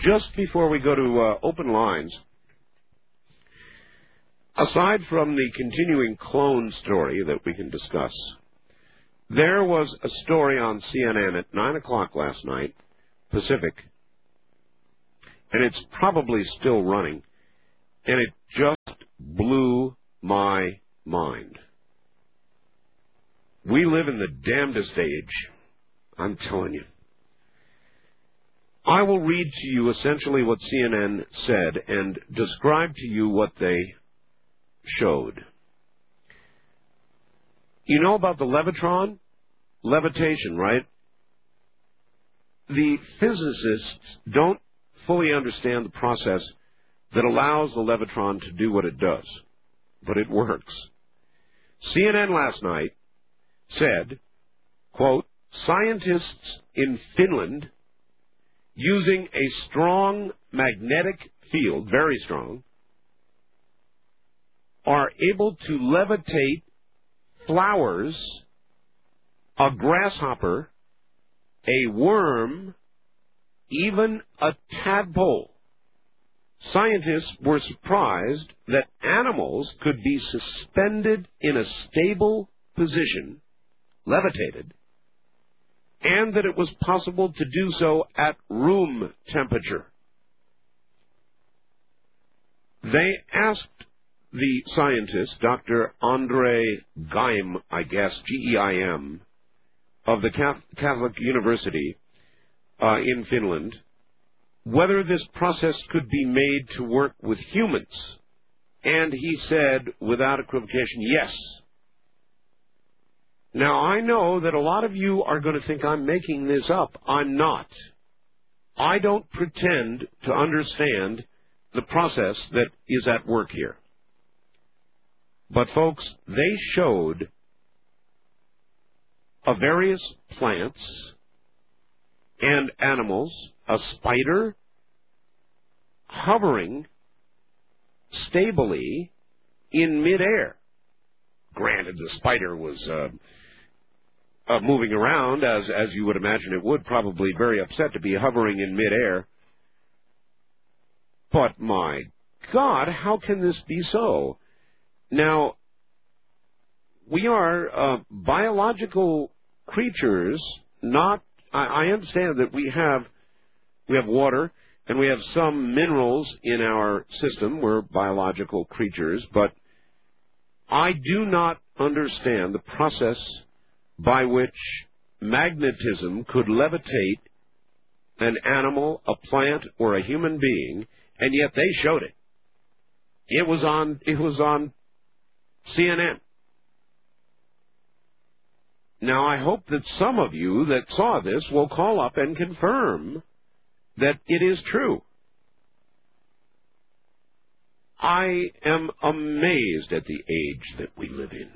just before we go to open lines, aside from the continuing clone story that we can discuss, there was a story on CNN at 9 o'clock last night, Pacific, and it's probably still running, and it just blew my mind. We live in the damnedest age, I'm telling you. I will read to you essentially what CNN said and describe to you what they showed. You know about the levitron? Levitation, right? The physicists don't fully understand the process that allows the levitron to do what it does, but it works. CNN last night said, quote, scientists in Finland using a strong magnetic field, very strong, are able to levitate flowers, a grasshopper, a worm, even a tadpole. Scientists were surprised that animals could be suspended in a stable position, levitated, and that it was possible to do so at room temperature. They asked the scientist, Dr. Andre Geim, I guess, G-E-I-M, of the Catholic University in Finland, whether this process could be made to work with humans. And he said, without equivocation, yes. Now, I know that a lot of you are going to think I'm making this up. I'm not. I don't pretend to understand the process that is at work here. But, folks, they showed various plants and animals, a spider hovering stably in midair. Granted, the spider was moving around, as you would imagine it would, probably very upset to be hovering in midair. But, my God, how can this be so? Now, we are biological creatures, not... I understand that we have water and we have some minerals in our system. We're biological creatures, but I do not understand the process by which magnetism could levitate an animal, a plant, or a human being, and yet they showed it. It was on CNN. Now, I hope that some of you that saw this will call up and confirm that it is true. I am amazed at the age that we live in.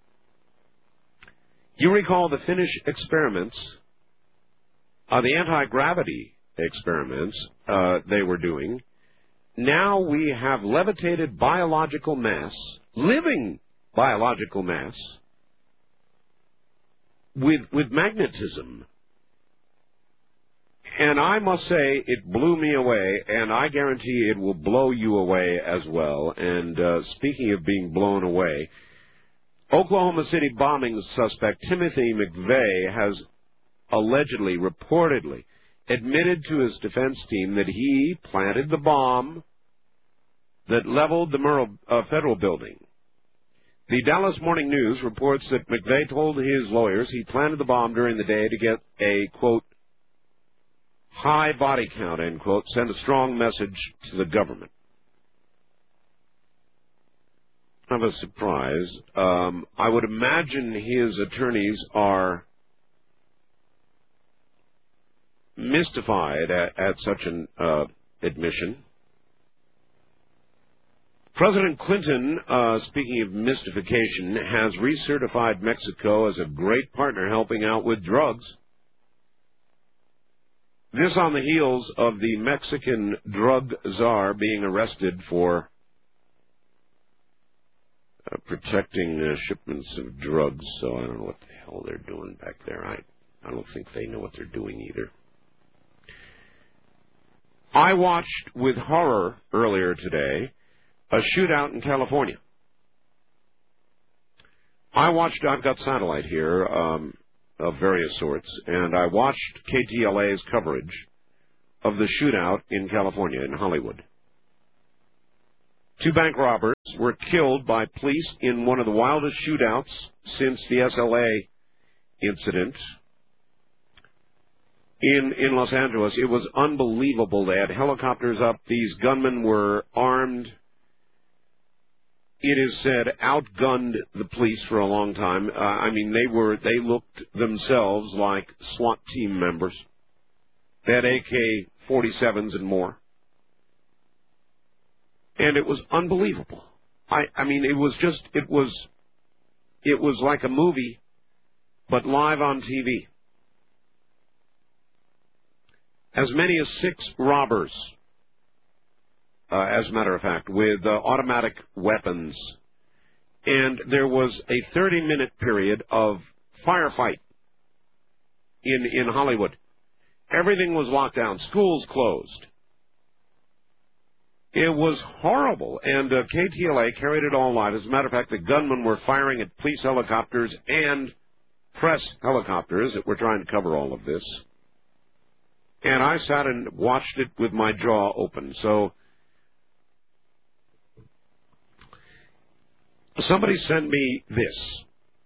You recall the Finnish experiments, the anti-gravity experiments they were doing. Now we have levitated biological mass, living biological mass, with magnetism. And I must say, it blew me away, and I guarantee it will blow you away as well. And speaking of being blown away, Oklahoma City bombing suspect Timothy McVeigh has allegedly, reportedly, admitted to his defense team that he planted the bomb that leveled the Murrah Federal Building. The Dallas Morning News reports that McVeigh told his lawyers he planted the bomb during the day to get a, quote, high body count, end quote, send a strong message to the government. I have a surprise. I would imagine his attorneys are mystified at such an admission. President Clinton, speaking of mystification, has recertified Mexico as a great partner helping out with drugs. This on the heels of the Mexican drug czar being arrested for protecting shipments of drugs. So I don't know what the hell they're doing back there. I don't think they know what they're doing either. I watched with horror earlier today a shootout in California. I've got satellite here of various sorts, and I watched KTLA's coverage of the shootout in California, in Hollywood. 2 bank robbers were killed by police in one of the wildest shootouts since the SLA incident in Los Angeles. It was unbelievable. They had helicopters up. These gunmen were armed. It is said outgunned the police for a long time. They looked themselves like SWAT team members. They had AK-47s and more. And it was unbelievable. It was like a movie, but live on TV. As many as 6 robbers, as a matter of fact, with automatic weapons. And there was a 30-minute period of firefight in Hollywood. Everything was locked down. Schools closed. It was horrible, and KTLA carried it all live. As a matter of fact, the gunmen were firing at police helicopters and press helicopters that were trying to cover all of this. And I sat and watched it with my jaw open. So somebody sent me this.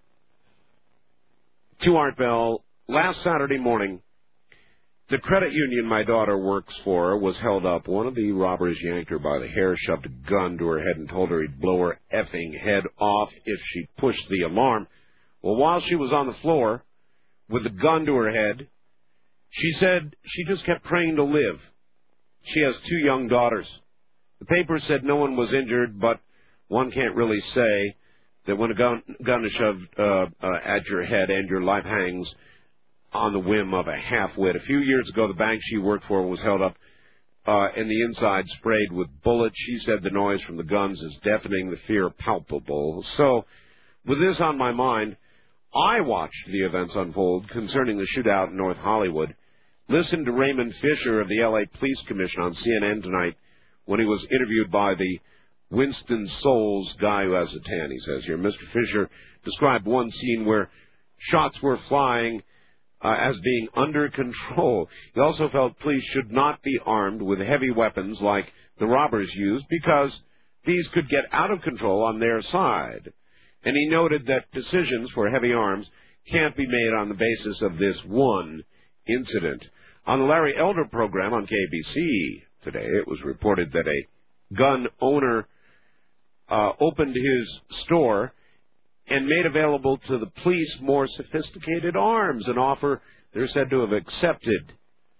To Art Bell, last Saturday morning, the credit union my daughter works for was held up. One of the robbers yanked her by the hair, shoved a gun to her head, and told her he'd blow her effing head off if she pushed the alarm. Well, while she was on the floor with the gun to her head, she said she just kept praying to live. She has 2 young daughters. The paper said no one was injured, but one can't really say that when a gun is shoved at your head and your life hangs on the whim of a half-wit. A few years ago, the bank she worked for was held up and the inside sprayed with bullets. She said the noise from the guns is deafening, the fear palpable. So, with this on my mind, I watched the events unfold concerning the shootout in North Hollywood. Listen to Raymond Fisher of the L.A. Police Commission on CNN tonight when he was interviewed by the Winston Souls guy who has a tan, he says here. Mr. Fisher described one scene where shots were flying as being under control. He also felt police should not be armed with heavy weapons like the robbers used because these could get out of control on their side. And he noted that decisions for heavy arms can't be made on the basis of this one incident. On the Larry Elder program on KBC today, it was reported that a gun owner opened his store and made available to the police more sophisticated arms, an offer they're said to have accepted.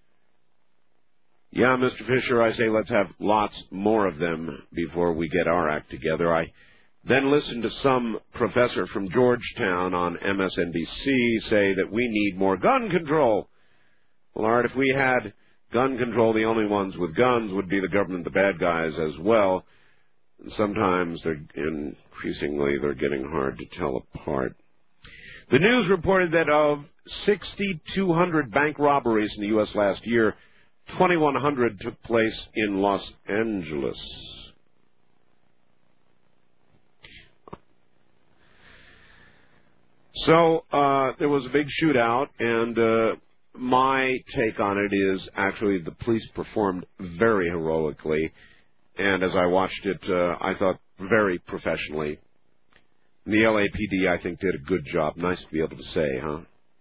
Yeah, Mr. Fisher, I say let's have lots more of them before we get our act together. I then listened to some professor from Georgetown on MSNBC say that we need more gun control. Well, Art, if we had gun control, the only ones with guns would be the government, the bad guys as well. And sometimes increasingly they're getting hard to tell apart. The news reported that of 6,200 bank robberies in the U.S. last year, 2,100 took place in Los Angeles. So there was a big shootout, and my take on it is actually the police performed very heroically, and as I watched it, I thought very professionally. And the LAPD, I think, did a good job. Nice to be able to say, huh?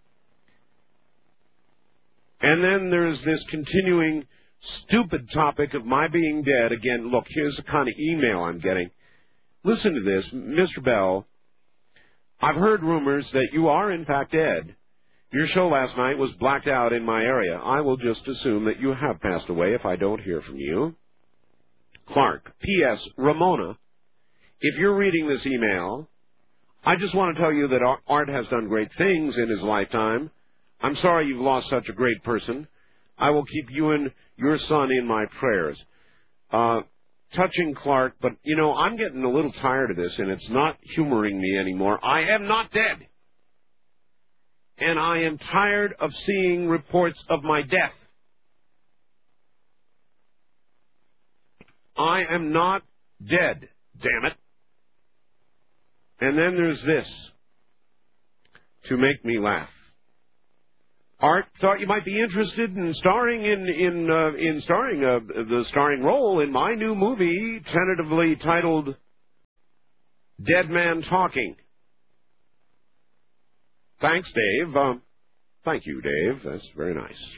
And then there's this continuing stupid topic of my being dead. Again, look, here's the kind of email I'm getting. Listen to this. Mr. Bell, I've heard rumors that you are, in fact, dead. Your show last night was blacked out in my area. I will just assume that you have passed away if I don't hear from you. Clark, P.S. Ramona, if you're reading this email, I just want to tell you that Art has done great things in his lifetime. I'm sorry you've lost such a great person. I will keep you and your son in my prayers. Touching Clark, but, you know, I'm getting a little tired of this, and it's not humoring me anymore. I am not dead. And I am tired of seeing reports of my death. I am not dead, damn it. And then there's this, to make me laugh. Art thought you might be interested in starring the starring role in my new movie, tentatively titled Dead Man Talking. Thanks, Dave. Thank you, Dave. That's very nice.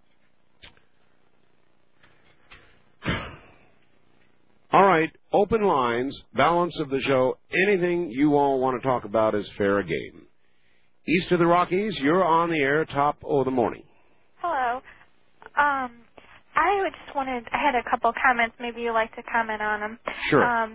All right, open lines, balance of the show. Anything you all want to talk about is fair game. East of the Rockies, you're on the air, top of the morning. Hello. I had a couple comments. Maybe you'd like to comment on them. Sure.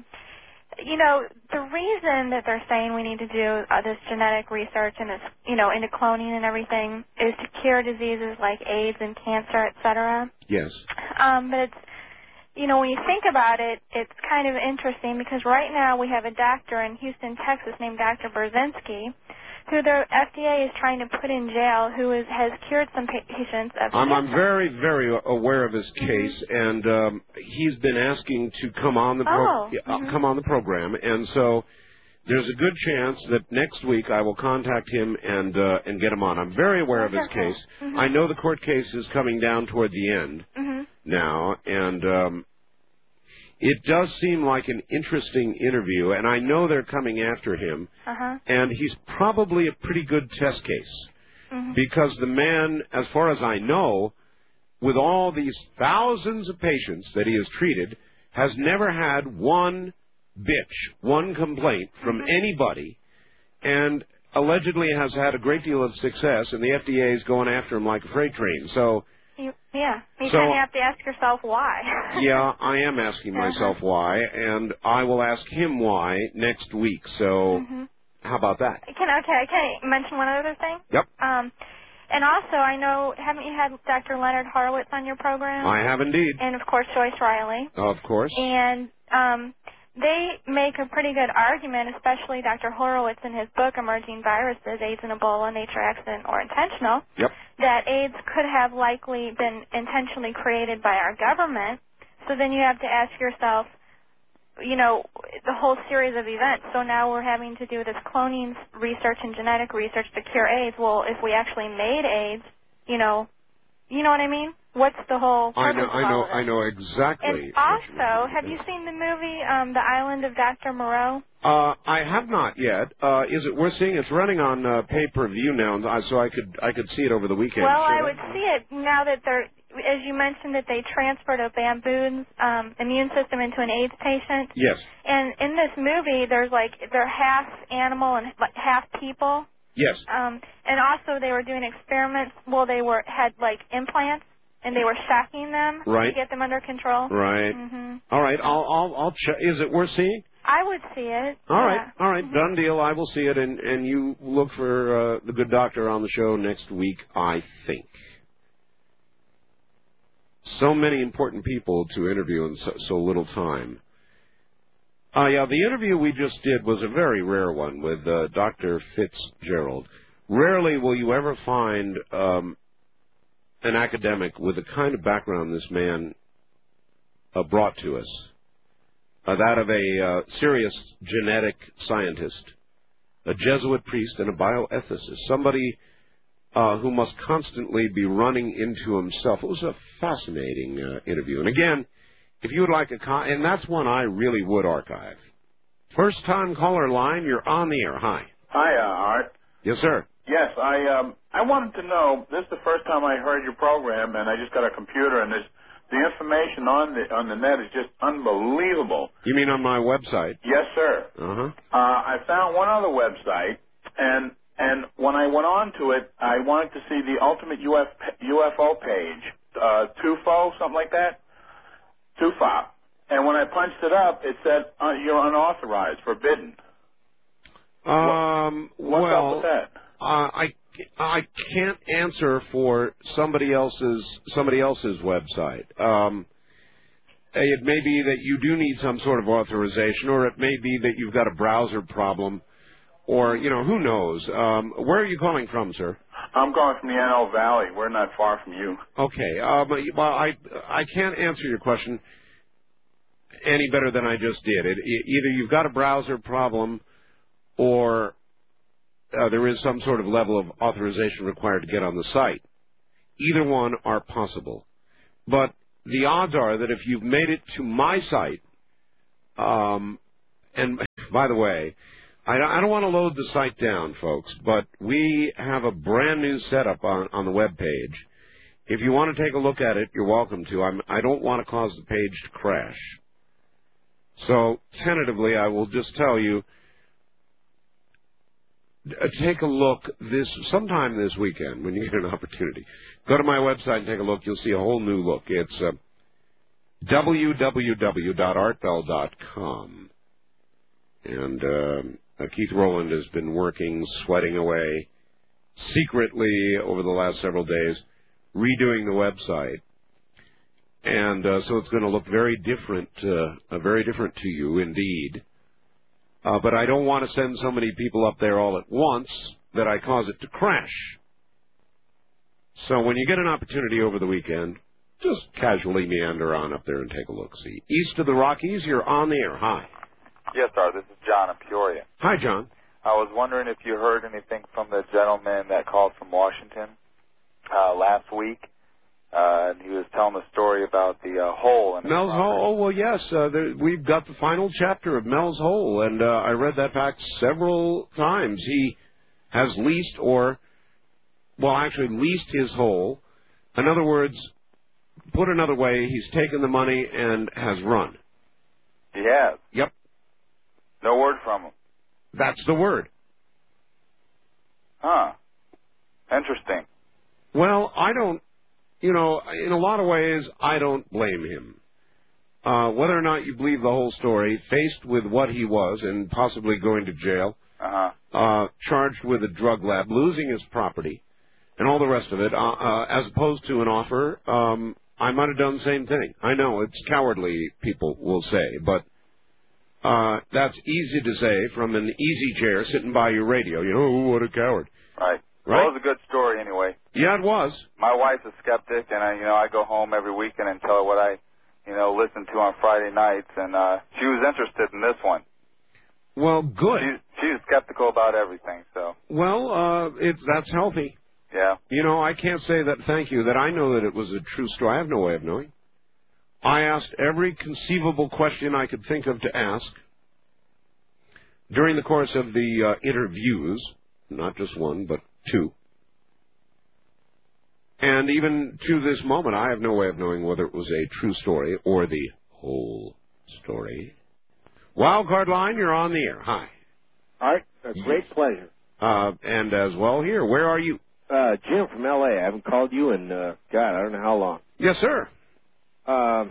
The reason that they're saying we need to do this genetic research and this, into cloning and everything is to cure diseases like AIDS and cancer, et cetera. Yes. But it's, when you think about it, it's kind of interesting because right now we have a doctor in Houston, Texas named Dr. Brzezinski, who the FDA is trying to put in jail, who has cured some patients of cancer. I'm very, very aware of his case, and he's been asking to come on the come on the program, and so there's a good chance that next week I will contact him and get him on. I'm very aware of his case. Mm-hmm. I know the court case is coming down toward the end now, and it does seem like an interesting interview, and I know they're coming after him, and he's probably a pretty good test case, because the man, as far as I know, with all these thousands of patients that he has treated, has never had one complaint from anybody, and allegedly has had a great deal of success, and the FDA is going after him like a freight train. So, you kind of have to ask yourself why. Yeah, I am asking myself why, and I will ask him why next week. So, how about that? Can I mention one other thing? Yep. And also, I know, haven't you had Dr. Leonard Horowitz on your program? I have indeed. And, of course, Joyce Riley. Of course. And they make a pretty good argument, especially Dr. Horowitz in his book, Emerging Viruses, AIDS and Ebola, Nature, Accident, or Intentional, that AIDS could have likely been intentionally created by our government. So then you have to ask yourself, the whole series of events. So now we're having to do this cloning research and genetic research to cure AIDS. Well, if we actually made AIDS, you know what I mean? What's the whole purpose I know exactly. And also, have you seen the movie, The Island of Dr. Moreau? I have not yet. Is it worth seeing? It's running on pay-per-view now, so I could see it over the weekend. Well, I would see it now that as you mentioned, that they transferred a bamboo's immune system into an AIDS patient. Yes. And in this movie, they're half animal and half people. Yes. And also they were doing experiments. Well, they had implants. And they were shocking them to get them under control. Right. All right. I'll check. Is it worth seeing? I would see it. All right. Done deal. I will see it, and you look for the good doctor on the show next week, I think. So many important people to interview in so little time. The interview we just did was a very rare one with Dr. Fitzgerald. Rarely will you ever find an academic with the kind of background this man brought to us, that of a serious genetic scientist, a Jesuit priest, and a bioethicist, somebody who must constantly be running into himself. It was a fascinating interview. And again, if you would like and that's one I really would archive. First-time caller line, you're on the air. Hi. Hi, Art. Yes, sir. Yes, I wanted to know, this is the first time I heard your program, and I just got a computer, and the information on the net is just unbelievable. You mean on my website? Yes, sir. I found one other website, and when I went on to it, I wanted to see the ultimate UFO page, TUFO, something like that, TUFO. And when I punched it up, it said, you're unauthorized, forbidden. What's up with that? I can't answer for somebody else's website. It may be that you do need some sort of authorization, or it may be that you've got a browser problem, or who knows. Where are you calling from, sir? I'm calling from the Antelope Valley. We're not far from you. Okay. Well, I can't answer your question. any better than I just did. Either you've got a browser problem or there is some sort of level of authorization required to get on the site. Either one are possible. But the odds are that if you've made it to my site, and by the way, I don't want to load the site down, folks, but we have a brand new setup on the web page. If you want to take a look at it, you're welcome to. I don't want to cause the page to crash. So, tentatively, I will just tell you, take a look sometime this weekend when you get an opportunity. Go to my website and take a look. You'll see a whole new look. It's www.artbell.com. And Keith Rowland has been working, sweating away secretly over the last several days, redoing the website. And so it's going to look very different to you indeed. But I don't want to send so many people up there all at once that I cause it to crash. So when you get an opportunity over the weekend, just casually meander on up there and take a look-see. East of the Rockies, you're on the air. Hi. Yes, sir. This is John in Peoria. Hi, John. I was wondering if you heard anything from the gentleman that called from Washington last week. And he was telling the story about the hole. In Mel's Hole? Oh, well, yes. We've got the final chapter of Mel's Hole, and I read that back several times. He has leased leased his hole. In other words, put another way, he's taken the money and has run. He has? Yep. No word from him? That's the word. Huh. Interesting. Well, in a lot of ways, I don't blame him. Whether or not you believe the whole story, faced with what he was and possibly going to jail, charged with a drug lab, losing his property, and all the rest of it, as opposed to an offer, I might have done the same thing. I know it's cowardly, people will say, but that's easy to say from an easy chair sitting by your radio. What a coward. Right. Right? Well, it was a good story anyway. Yeah, it was. My wife's a skeptic, and I go home every weekend and tell her what I, listen to on Friday nights, and she was interested in this one. Well, good. She's skeptical about everything, so. Well, that's healthy. Yeah. I can't say that, thank you, that I know that it was a true story. I have no way of knowing. I asked every conceivable question I could think of to ask during the course of the interviews, not just one, but two. And even to this moment, I have no way of knowing whether it was a true story or the whole story. Wildcard line, you're on the air. Hi. Art, a great pleasure. And as well here, where are you? Jim from L.A. I haven't called you in, I don't know how long. Yes, sir. I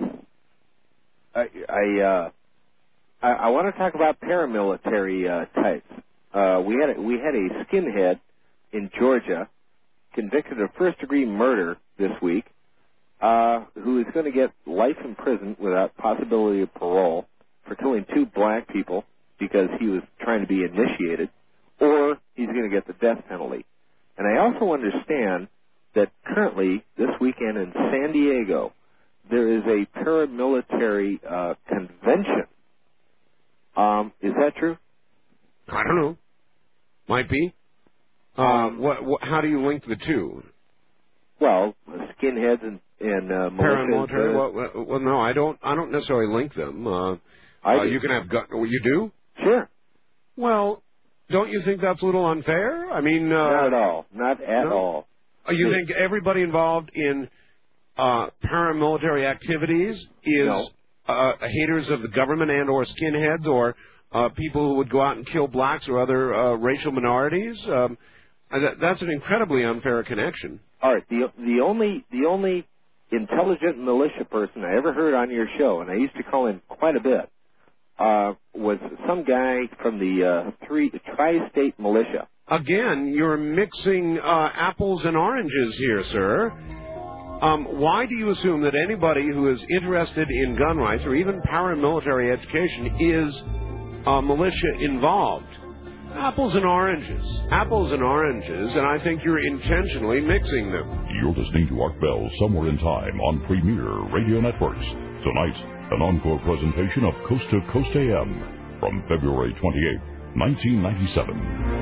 want to talk about paramilitary types. We had a skinhead in Georgia convicted of first-degree murder this week, who is going to get life in prison without possibility of parole for killing two black people because he was trying to be initiated, or he's going to get the death penalty. And I also understand that currently, this weekend in San Diego, there is a paramilitary convention. Is that true? I don't know. Might be. How do you link the two? Well, skinheads and militias. Paramilitary. Well, no, I don't necessarily link them. You can have you do? Sure. Well, don't you think that's a little unfair? I mean, not at all. Not at all. You think everybody involved in paramilitary activities is haters of the government and or skinheads or people who would go out and kill blacks or other racial minorities? That's an incredibly unfair connection. All right. The only intelligent militia person I ever heard on your show, and I used to call him quite a bit, was some guy from the tri-state militia. Again, you're mixing apples and oranges here, sir. Why do you assume that anybody who is interested in gun rights or even paramilitary education is militia involved? Apples and oranges. Apples and oranges, and I think you're intentionally mixing them. You're listening to Art Bell Somewhere in Time on Premier Radio Networks. Tonight, an encore presentation of Coast to Coast AM from February 28, 1997.